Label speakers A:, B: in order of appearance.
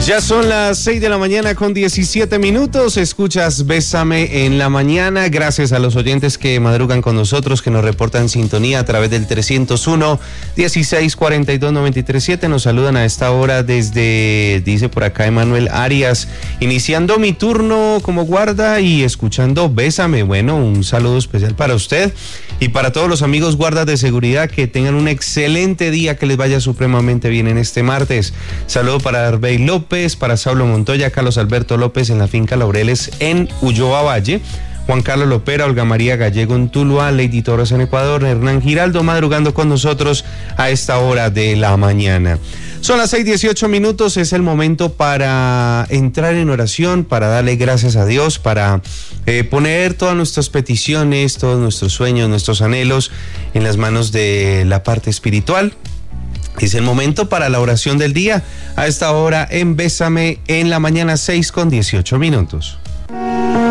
A: Ya son las 6 de la mañana con 17 minutos. Escuchas Bésame en la mañana. Gracias a los oyentes que madrugan con nosotros, que nos reportan sintonía a través del 301-1642-937. Nos saludan a esta hora desde, dice por acá Emanuel Arias, iniciando mi turno como guarda y escuchando Bésame. Bueno, un saludo especial para usted y para todos los amigos guardas de seguridad. Que tengan un excelente día, que les vaya supremamente bien en este martes. Saludo para Arbey López, para Saulo Montoya, Carlos Alberto López en la finca Laureles en Ulloa Valle, Juan Carlos Lopera, Olga María Gallego en Tuluá, Lady Torres en Ecuador, Hernán Giraldo madrugando con nosotros a esta hora de la mañana. Son las 6:18 minutos, es el momento para entrar en oración, para darle gracias a Dios, para poner todas nuestras peticiones, todos nuestros sueños, nuestros anhelos en las manos de la parte espiritual. Es el momento para la oración del día, a esta hora en Bésame en la mañana, 6:18 minutos.